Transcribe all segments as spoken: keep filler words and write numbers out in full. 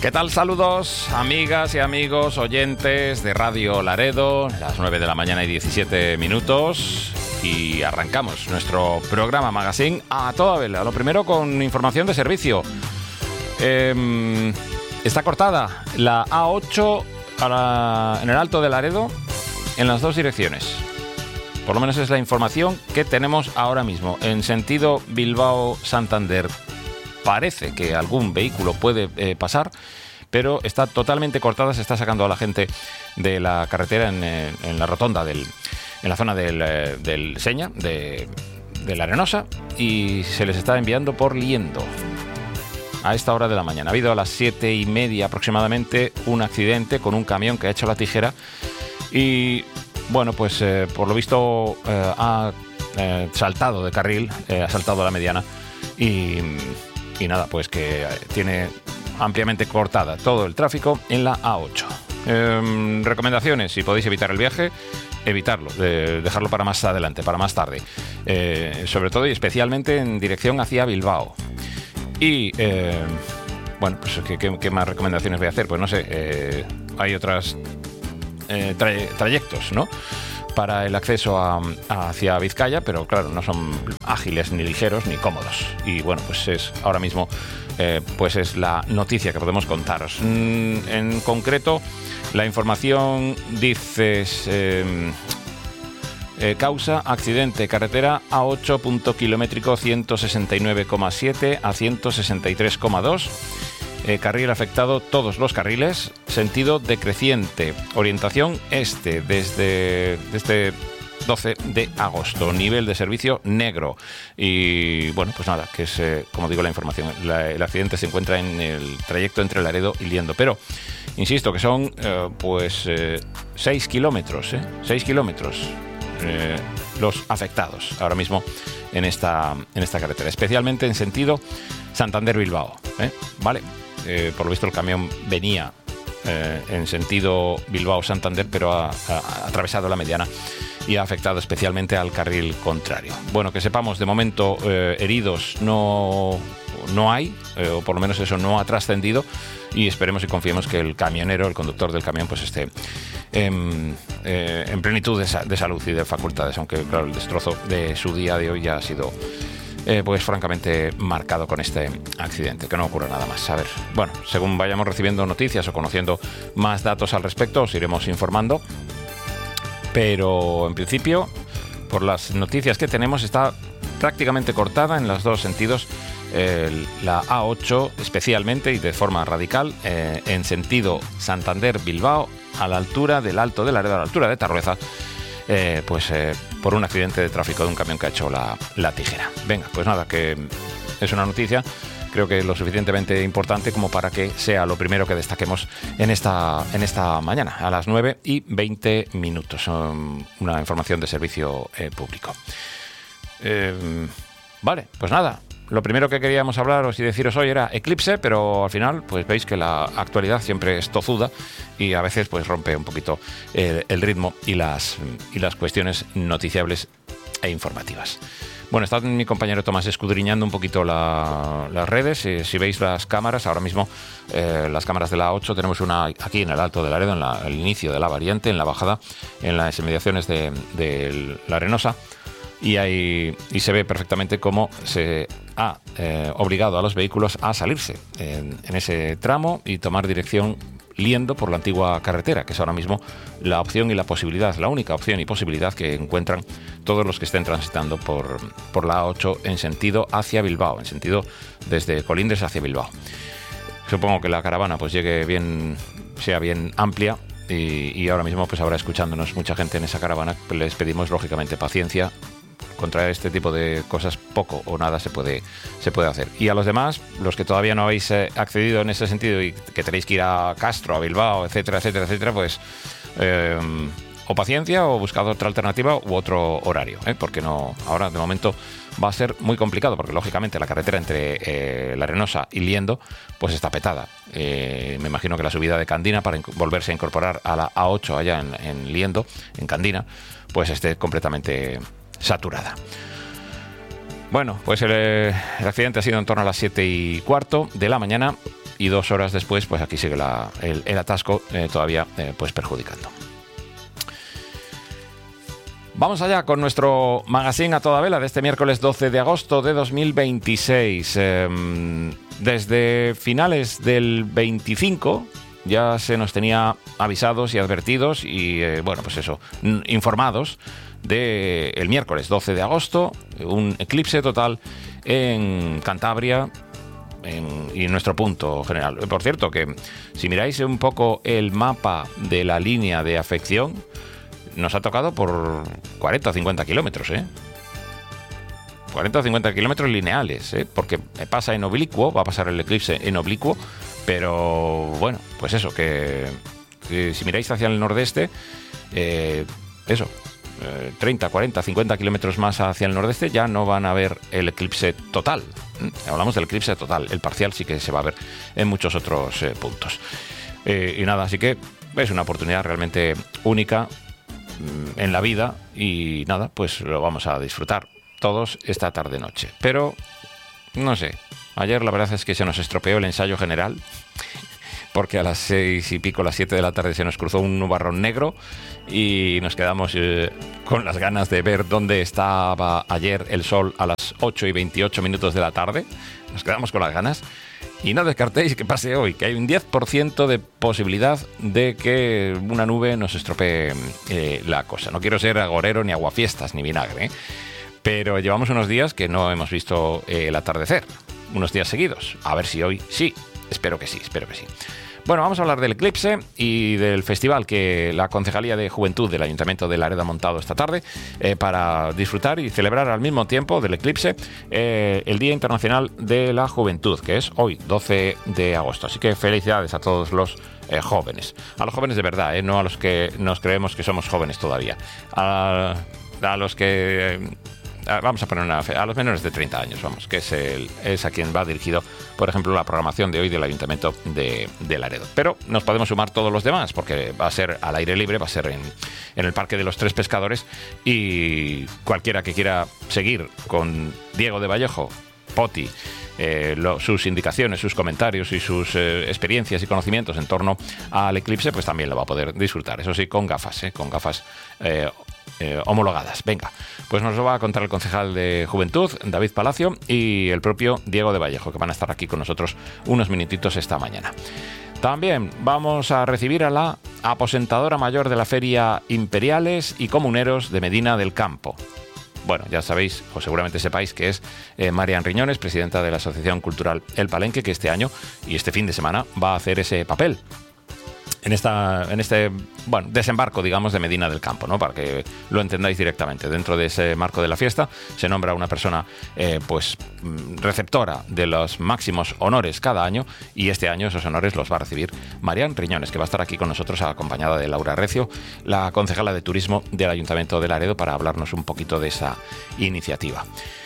¿Qué tal? Saludos, amigas y amigos, oyentes de Radio Laredo, las nueve de la mañana y diecisiete minutos, y arrancamos nuestro programa Magazine a toda vela. Lo primero con información de servicio. Eh, está cortada la A ocho a la, en el Alto de Laredo en las dos direcciones. Por lo menos es la información que tenemos ahora mismo. En sentido Bilbao-Santander parece que algún vehículo puede eh, pasar, pero está totalmente cortada. Se está sacando a la gente de la carretera en, en la rotonda, del, en la zona del, del Seña, de, de la Arenosa, y se les está enviando por Liendo a esta hora de la mañana. Ha habido a las siete y media aproximadamente un accidente con un camión que ha hecho la tijera y, bueno, pues eh, por lo visto eh, ha eh, saltado de carril, eh, ha saltado a la mediana y... Y nada, pues que tiene ampliamente cortada todo el tráfico en la A ocho. Eh, recomendaciones: si podéis evitar el viaje, evitarlo, de dejarlo para más adelante, para más tarde. Eh, sobre todo y especialmente en dirección hacia Bilbao. Y, eh, bueno, pues ¿qué, qué, qué más recomendaciones voy a hacer? Pues no sé, eh, hay otros eh, tra- trayectos, ¿no?, para el acceso a, a hacia Vizcaya, pero claro, no son ágiles, ni ligeros, ni cómodos. Y bueno, pues es ahora mismo eh, pues es la noticia que podemos contaros. Mm, en concreto, la información dice eh, eh, causa accidente carretera A ocho punto kilométrico ciento sesenta y nueve coma siete a ciento sesenta y tres coma dos. Eh, carril afectado todos los carriles, sentido decreciente, orientación este desde, desde doce de agosto, nivel de servicio negro. Y bueno, pues nada, que es, eh, como digo, la información. La, el accidente se encuentra en el trayecto entre Laredo y Liendo, pero insisto que son eh, pues eh, seis kilómetros, eh, seis kilómetros eh, los afectados ahora mismo en esta, en esta carretera, especialmente en sentido Santander-Bilbao, ¿eh? ¿Vale? Eh, por lo visto el camión venía eh, en sentido Bilbao-Santander, pero ha, ha, ha atravesado la mediana y ha afectado especialmente al carril contrario. Bueno, que sepamos, de momento eh, heridos no, no hay, eh, o por lo menos eso no ha trascendido, y esperemos y confiemos que el camionero, el conductor del camión, pues esté en, eh, en plenitud de, sa- de salud y de facultades, aunque claro, el destrozo de su día de hoy ya ha sido Eh, pues francamente marcado con este accidente. Que no ocurra nada más. A ver, bueno, según vayamos recibiendo noticias o conociendo más datos al respecto, os iremos informando, pero en principio, por las noticias que tenemos, está prácticamente cortada en los dos sentidos eh, la A ocho, especialmente y de forma radical eh, en sentido Santander-Bilbao, a la altura del Alto de Laredo, a la altura de Tarrueza, Eh, pues eh, por un accidente de tráfico de un camión que ha hecho la, la tijera. Venga, pues nada, que es una noticia, creo que lo suficientemente importante como para que sea lo primero que destaquemos en esta, en esta mañana, a las nueve y veinte minutos. Um, una información de servicio eh, público. Eh, vale, pues nada. Lo primero que queríamos hablaros y deciros hoy era eclipse, pero al final pues veis que la actualidad siempre es tozuda y a veces pues rompe un poquito el, el ritmo y las, y las cuestiones noticiables e informativas. Bueno, está mi compañero Tomás escudriñando un poquito la, las redes. Eh, si veis las cámaras, ahora mismo eh, las cámaras de la A ocho, tenemos una aquí en el Alto de Laredo, en la, el inicio de la variante, en la bajada, en las inmediaciones de, de la Arenosa. Y, hay, y se ve perfectamente cómo se ha eh, obligado a los vehículos a salirse en, en ese tramo y tomar dirección Liendo por la antigua carretera, que es ahora mismo la opción y la posibilidad, la única opción y posibilidad que encuentran todos los que estén transitando por, por la A ocho en sentido hacia Bilbao, en sentido desde Colindres hacia Bilbao. Supongo que la caravana pues llegue bien, sea bien amplia. Y, y ahora mismo pues habrá escuchándonos mucha gente en esa caravana. Les pedimos lógicamente paciencia. Contra este tipo de cosas poco o nada se puede, se puede hacer. Y a los demás, los que todavía no habéis eh, accedido en ese sentido y que tenéis que ir a Castro, a Bilbao, etcétera, etcétera, etcétera, pues eh, o paciencia o buscad otra alternativa u otro horario, ¿eh? Porque no, ahora de momento va a ser muy complicado, porque lógicamente la carretera entre eh, La Arenosa y Liendo pues está petada. Eh, me imagino que la subida de Candina para inc- volverse a incorporar a la A ocho allá en, en Liendo, en Candina, pues esté completamente saturada. Bueno, pues el, el accidente ha sido en torno a las siete y cuarto de la mañana y dos horas después, pues aquí sigue la, el, el atasco eh, todavía eh, pues perjudicando. Vamos allá con nuestro magazine a toda vela de este miércoles doce de agosto de dos mil veintiséis. Eh, desde finales del veinticinco ya se nos tenía avisados y advertidos y, eh, bueno, pues eso, informados de el miércoles doce de agosto, un eclipse total en Cantabria en, y en nuestro punto general. Por cierto, que si miráis un poco el mapa de la línea de afección, nos ha tocado por cuarenta o cincuenta kilómetros, ¿eh? cuarenta o cincuenta kilómetros lineales, ¿eh? Porque pasa en oblicuo, va a pasar el eclipse en oblicuo, pero bueno, pues eso, que, que si miráis hacia el nordeste, eh, eso, eh, treinta, cuarenta, cincuenta kilómetros más hacia el nordeste ya no van a ver el eclipse total. ¿Mm? Hablamos del eclipse total, el parcial sí que se va a ver en muchos otros eh, puntos. Eh, y nada, así que es una oportunidad realmente única en la vida y nada, pues lo vamos a disfrutar todos esta tarde-noche. Pero, no sé, ayer la verdad es que se nos estropeó el ensayo general porque a las seis y pico, las siete de la tarde se nos cruzó un nubarrón negro y nos quedamos eh, con las ganas de ver dónde estaba ayer el sol a las ocho y veintiocho minutos de la tarde. Nos quedamos con las ganas. Y no descartéis que pase hoy, que hay un diez por ciento de posibilidad de que una nube nos estropee eh, la cosa. No quiero ser agorero, ni aguafiestas, ni vinagre, ¿eh? Pero llevamos unos días que no hemos visto eh, el atardecer, unos días seguidos. A ver si hoy sí, espero que sí, espero que sí. Bueno, vamos a hablar del eclipse y del festival que la Concejalía de Juventud del Ayuntamiento de Laredo ha montado esta tarde eh, para disfrutar y celebrar al mismo tiempo del eclipse eh, el Día Internacional de la Juventud, que es hoy, doce de agosto. Así que felicidades a todos los eh, jóvenes. A los jóvenes de verdad, eh, no a los que nos creemos que somos jóvenes todavía. A, a los que... Eh, Vamos a poner una fe, a los menores de treinta años, vamos, que es, el, es a quien va dirigido, por ejemplo, la programación de hoy del Ayuntamiento de, de Laredo. Pero nos podemos sumar todos los demás, porque va a ser al aire libre, va a ser en, en el Parque de los Tres Pescadores, y cualquiera que quiera seguir con Diego de Vallejo, Poti, Eh, lo, sus indicaciones, sus comentarios y sus eh, experiencias y conocimientos en torno al eclipse, pues también lo va a poder disfrutar. Eso sí, con gafas, eh, con gafas eh, eh, homologadas. Venga, pues nos lo va a contar el concejal de Juventud, David Palacio, y el propio Diego de Vallejo, que van a estar aquí con nosotros unos minutitos esta mañana. También vamos a recibir a la aposentadora mayor de la Feria Imperiales y Comuneros de Medina del Campo. Bueno, ya sabéis, o seguramente sepáis, que es eh, Marian Riñones, presidenta de la Asociación Cultural El Palenque, que este año y este fin de semana va a hacer ese papel en esta en este bueno desembarco, digamos, de Medina del Campo, ¿no? Para que lo entendáis directamente. Dentro de ese marco de la fiesta se nombra una persona eh, pues receptora de los máximos honores cada año, y este año esos honores los va a recibir Marian Riñones, que va a estar aquí con nosotros acompañada de Laura Recio, la concejala de Turismo del Ayuntamiento de Laredo, para hablarnos un poquito de esa iniciativa.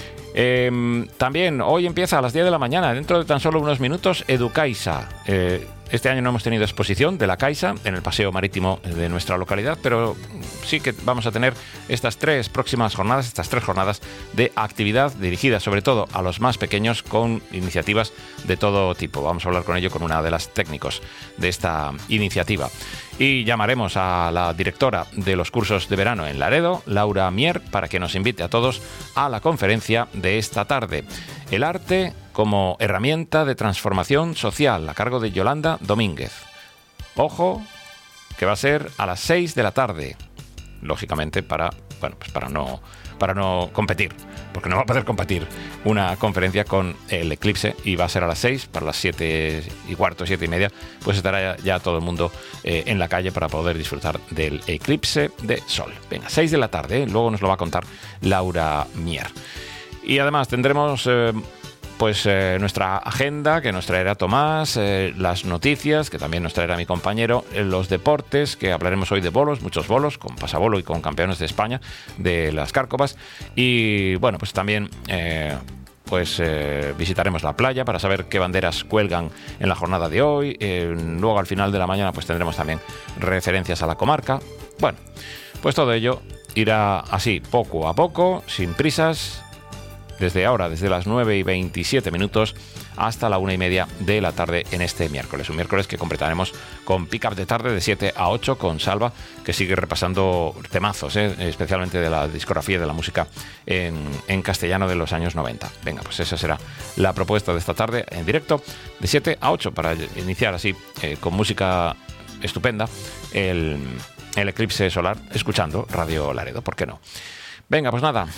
Eh, también hoy empieza a las diez de la mañana, dentro de tan solo unos minutos, Educaisa. Eh, este año no hemos tenido exposición de la Caixa en el paseo marítimo de nuestra localidad, pero sí que vamos a tener estas tres próximas jornadas, estas tres jornadas de actividad dirigidas sobre todo a los más pequeños, con iniciativas de todo tipo. Vamos a hablar con ello con una de las técnicos de esta iniciativa. Y llamaremos a la directora de los cursos de verano en Laredo, Laura Mier, para que nos invite a todos a la conferencia de esta tarde. El arte como herramienta de transformación social, a cargo de Yolanda Domínguez. Ojo, que va a ser a las seis de la tarde, lógicamente para, bueno, pues para no, para no competir, porque no va a poder competir una conferencia con el eclipse, y va a ser a las seis, para las siete y cuarto, siete y media, pues estará ya, ya todo el mundo eh, en la calle para poder disfrutar del eclipse de sol. Venga, seis de la tarde, ¿eh? Luego nos lo va a contar Laura Mier. Y además tendremos eh, pues eh, nuestra agenda, que nos traerá Tomás, eh, las noticias, que también nos traerá mi compañero, eh, los deportes, que hablaremos hoy de bolos, muchos bolos, con pasabolo y con campeones de España de las Cárcovas. Y bueno, pues también eh, pues eh, visitaremos la playa para saber qué banderas cuelgan en la jornada de hoy. Eh, luego al final de la mañana pues tendremos también referencias a la comarca. Bueno, pues todo ello irá así, poco a poco, sin prisas, desde ahora, desde las nueve y veintisiete minutos, hasta la una y media de la tarde en este miércoles. Un miércoles que completaremos con Pick Up de tarde de siete a ocho con Salva, que sigue repasando temazos, ¿eh? especialmente de la discografía de la música en, en castellano de los años noventa. Venga, pues esa será la propuesta de esta tarde en directo de siete a ocho para iniciar así eh, con música estupenda el, el eclipse solar, escuchando Radio Laredo, ¿por qué no? Venga, pues nada,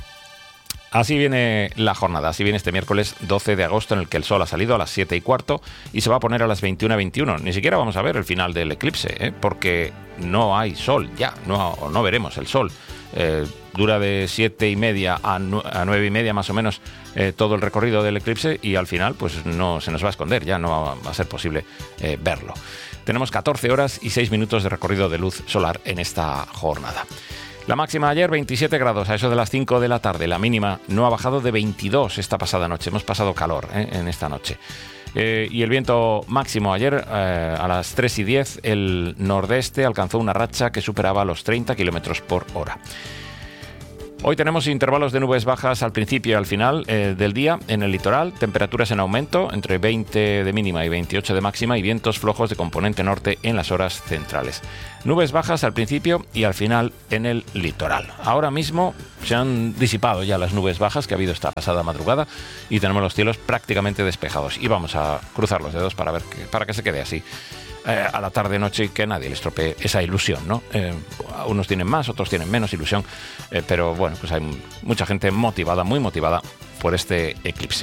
así viene la jornada, así viene este miércoles doce de agosto, en el que el sol ha salido a las siete y cuarto y se va a poner a las veintiuna veintiuno. Ni siquiera vamos a ver el final del eclipse, ¿eh? porque no hay sol ya, no, no veremos el sol. Eh, dura de siete y media a nueve y media más o menos eh, todo el recorrido del eclipse, y al final pues no se nos va a esconder, ya no va, va a ser posible eh, verlo. Tenemos catorce horas y seis minutos de recorrido de luz solar en esta jornada. La máxima ayer veintisiete grados a eso de las cinco de la tarde. La mínima no ha bajado de veintidós esta pasada noche. Hemos pasado calor ¿eh? en esta noche. Eh, y el viento máximo ayer eh, a las tres y diez, el nordeste alcanzó una racha que superaba los treinta kilómetros por hora. Hoy tenemos intervalos de nubes bajas al principio y al final eh, del día en el litoral, temperaturas en aumento entre veinte de mínima y veintiocho de máxima, y vientos flojos de componente norte en las horas centrales. Nubes bajas al principio y al final en el litoral. Ahora mismo se han disipado ya las nubes bajas que ha habido esta pasada madrugada y tenemos los cielos prácticamente despejados, y vamos a cruzar los dedos para ver que, para que se quede así. Eh, a la tarde-noche, y que nadie les estropee esa ilusión, ¿no? Eh, unos tienen más, otros tienen menos ilusión, eh, pero bueno, pues hay mucha gente motivada, muy motivada por este eclipse.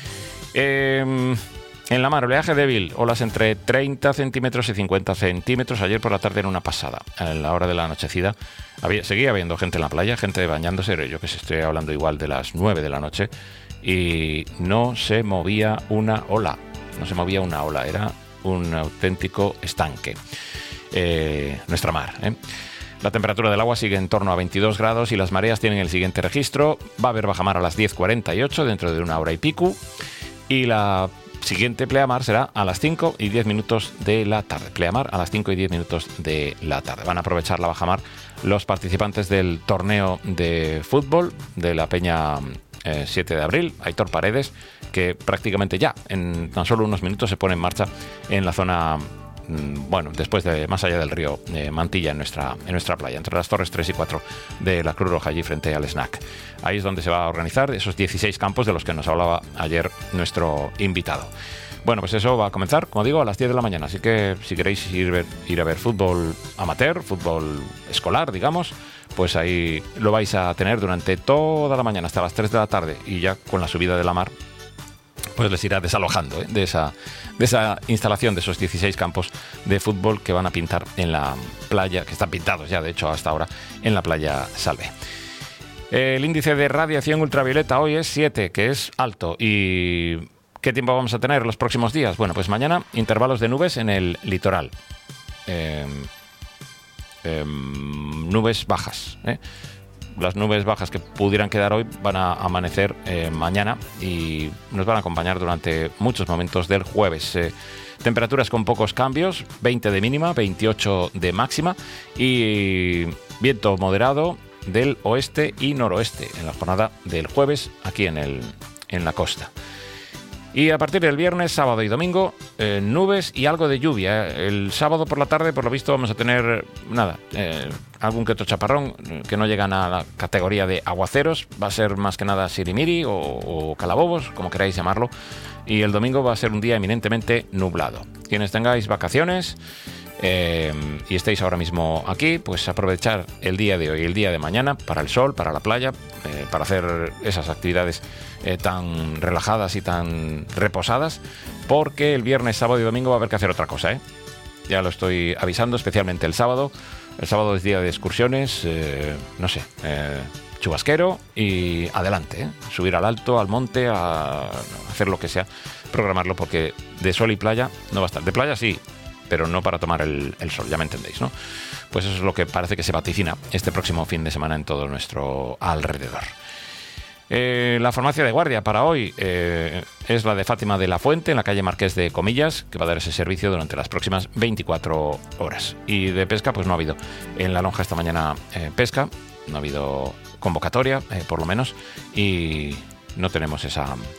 Eh, en la mar, oleaje débil, olas entre treinta centímetros y cincuenta centímetros. Ayer por la tarde en una pasada, a la hora de la anochecida, había, seguía habiendo gente en la playa, gente bañándose, yo que sé, estoy hablando igual de las nueve de la noche, y no se movía una ola, no se movía una ola, era un auténtico estanque, eh, nuestra mar, ¿eh? La temperatura del agua sigue en torno a veintidós grados y las mareas tienen el siguiente registro. Va a haber bajamar a las diez cuarenta y ocho, dentro de una hora y pico, y la siguiente pleamar será a las cinco y diez minutos de la tarde. Pleamar a las cinco y diez minutos de la tarde. Van a aprovechar la bajamar los participantes del torneo de fútbol de la Peña eh, siete de abril, Aitor Paredes, que prácticamente ya en tan solo unos minutos se pone en marcha en la zona, bueno, después de más allá del río eh, Mantilla, en nuestra, en nuestra playa, entre las torres tres y cuatro de la Cruz Roja, allí frente al Snack. Ahí es donde se va a organizar esos dieciséis campos de los que nos hablaba ayer nuestro invitado. Bueno, pues eso va a comenzar, como digo, a las diez de la mañana, así que si queréis ir, ir a ver fútbol amateur, fútbol escolar, digamos, pues ahí lo vais a tener durante toda la mañana hasta las tres de la tarde, y ya con la subida de la mar pues les irá desalojando ¿eh? de, esa, de esa instalación, de esos dieciséis campos de fútbol que van a pintar en la playa, que están pintados ya de hecho hasta ahora en la playa Salve. El índice de radiación ultravioleta hoy es siete, que es alto. ¿Y qué tiempo vamos a tener los próximos días? Bueno, pues mañana intervalos de nubes en el litoral, eh, eh, nubes bajas, ¿eh? Las nubes bajas que pudieran quedar hoy van a amanecer eh, mañana y nos van a acompañar durante muchos momentos del jueves. Eh, temperaturas con pocos cambios, veinte de mínima, veintiocho de máxima, y viento moderado del oeste y noroeste en la jornada del jueves aquí en, el, en la costa. Y a partir del viernes, sábado y domingo, eh, nubes y algo de lluvia. El sábado por la tarde, por lo visto, vamos a tener, nada, eh, algún que otro chaparrón, que no llegan a la categoría de aguaceros. Va a ser más que nada sirimiri o, o calabobos, como queráis llamarlo. Y el domingo va a ser un día eminentemente nublado. Quienes tengáis vacaciones eh, y estéis ahora mismo aquí, pues aprovechar el día de hoy y el día de mañana para el sol, para la playa, eh, para hacer esas actividades Eh, tan relajadas y tan reposadas, porque el viernes, sábado y domingo va a haber que hacer otra cosa, ¿eh? Ya lo estoy avisando, especialmente el sábado. El sábado es día de excursiones, eh, no sé, eh, chubasquero y adelante, ¿eh? Subir al alto, al monte, a hacer lo que sea, programarlo, porque de sol y playa no va a estar. De playa sí, pero no para tomar el, el sol, ya me entendéis, ¿no? Pues eso es lo que parece que se vaticina este próximo fin de semana en todo nuestro alrededor. Eh, la farmacia de guardia para hoy eh, es la de Fátima de la Fuente, en la calle Marqués de Comillas, que va a dar ese servicio durante las próximas veinticuatro horas. Y de pesca, pues no ha habido en la lonja esta mañana eh, pesca, no ha habido convocatoria, eh, por lo menos, y no tenemos esa,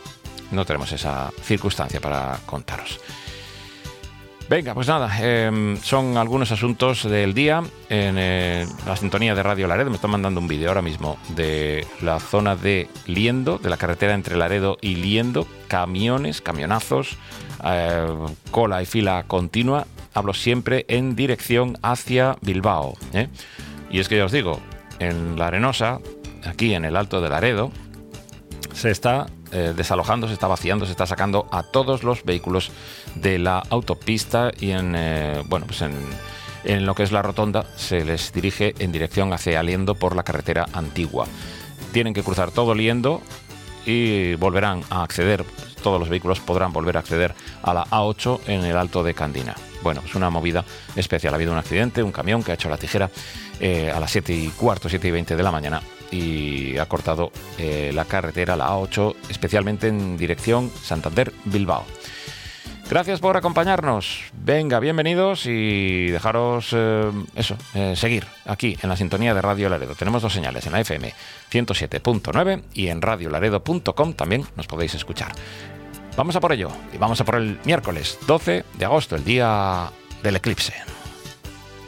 no tenemos esa circunstancia para contaros. Venga, pues nada, eh, son algunos asuntos del día en eh, la sintonía de Radio Laredo. Me están mandando un vídeo ahora mismo de la zona de Liendo, de la carretera entre Laredo y Liendo. Camiones, camionazos, eh, cola y fila continua. Hablo siempre en dirección hacia Bilbao, ¿eh? Y es que ya os digo, en La Arenosa, aquí en el Alto de Laredo, se está eh, desalojando, se está vaciando, se está sacando a todos los vehículos de la autopista y en eh, bueno pues en, en lo que es la rotonda se les dirige en dirección hacia Liendo por la carretera antigua. Tienen que cruzar todo Liendo y volverán a acceder, todos los vehículos podrán volver a acceder a la A ocho en el Alto de Candina. Bueno, es una movida especial. Ha habido un accidente, un camión que ha hecho la tijera eh, a las siete y cuarto, siete y veinte de la mañana y ha cortado eh, la carretera, la A ocho, especialmente en dirección Santander-Bilbao. Gracias por acompañarnos. Venga, bienvenidos y dejaros eh, eso, eh, seguir aquí en la sintonía de Radio Laredo. Tenemos dos señales, en la F M ciento siete punto nueve y en radio laredo punto com también nos podéis escuchar. Vamos a por ello y vamos a por el miércoles doce de agosto, el día del eclipse.